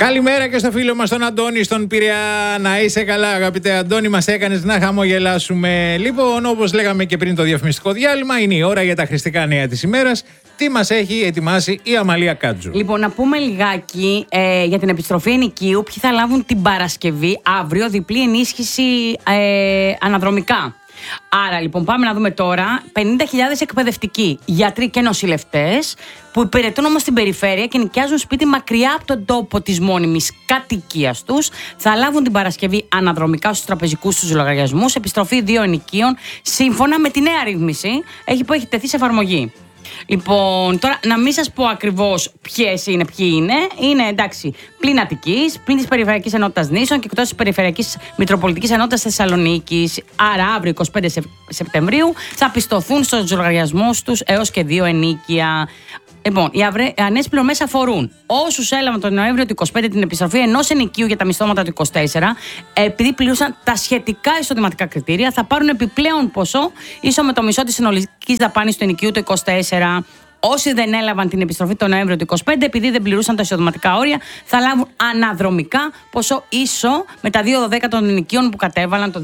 Καλημέρα και στο φίλο μας τον Αντώνη στον Πειραιά. Να είσαι καλά, αγαπητέ Αντώνη, μας έκανες να χαμογελάσουμε. Λοιπόν, όπως λέγαμε και πριν το διαφημιστικό διάλειμμα, είναι η ώρα για τα χρηστικά νέα της ημέρας. Τι μας έχει ετοιμάσει η Αμαλία Κάτζου? Λοιπόν, να πούμε λιγάκι για την επιστροφή ενοικίου. Ποιοι θα λάβουν την Παρασκευή, αύριο, διπλή ενίσχυση αναδρομικά. Άρα, λοιπόν, πάμε να δούμε τώρα 50.000 εκπαιδευτικοί, γιατροί και νοσηλευτές που υπηρετούν όμως στην περιφέρεια και νοικιάζουν σπίτι μακριά από τον τόπο της μόνιμης κατοικίας τους, θα λάβουν την Παρασκευή αναδρομικά στους τραπεζικούς τους λογαριασμούς επιστροφή 2 ενοικίων σύμφωνα με τη νέα ρύθμιση που έχει τεθεί σε εφαρμογή. Λοιπόν, τώρα να μην σας πω ακριβώς ποιοι είναι. Είναι εντάξει, πλην Αττικής, πλην της Περιφερειακής Ενότητας Νήσων και εκτός της Περιφερειακής Μητροπολιτικής Ενότητας Θεσσαλονίκης. Άρα, αύριο 25 Σεπτεμβρίου θα πιστωθούν στους λογαριασμούς τους έως και 2 ενοίκια. Λοιπόν, οι αυριανές πληρωμές αφορούν όσους έλαβαν τον Νοέμβριο του 25 την επιστροφή ενός ενοικίου για τα μισθώματα του 24, επειδή πληρούσαν τα σχετικά εισοδηματικά κριτήρια, θα πάρουν επιπλέον ποσό ίσο με το μισό της συνολικής δαπάνης του ενοικίου του 24. Όσοι δεν έλαβαν την επιστροφή τον Νοέμβριο του 25, επειδή δεν πληρούσαν τα εισοδηματικά όρια, θα λάβουν αναδρομικά ποσό ίσο με τα 2/12 των ενοικίων που κατέβαλαν το